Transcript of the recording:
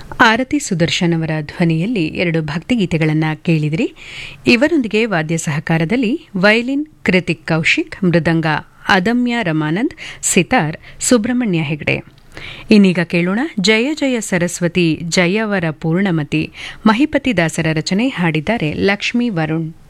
ಆರತಿ ಸುದರ್ಶನ್ ಅವರ ಧ್ವನಿಯಲ್ಲಿ 2 ಭಕ್ತಿಗೀತೆಗಳನ್ನು ಕೇಳಿದಿರಿ. ಇವರೊಂದಿಗೆ ವಾದ್ಯ ಸಹಕಾರದಲ್ಲಿ ವಯಲಿನ್ ಕೃತಿಕ್ ಕೌಶಿಕ್, ಮೃದಂಗ ಅದಮ್ಯ ರಮಾನಂದ್, ಸಿತಾರ್ ಸುಬ್ರಹ್ಮಣ್ಯ ಹೆಗಡೆ. ಇನ್ನೀಗ ಕೇಳೋಣ ಜಯ ಜಯ ಸರಸ್ವತಿ ಜಯವರ ಪೂರ್ಣಮತಿ. ಮಹಿಪತಿ ದಾಸರ ರಚನೆ, ಹಾಡಿದ್ದಾರೆ ಲಕ್ಷ್ಮೀ ವರುಣ್.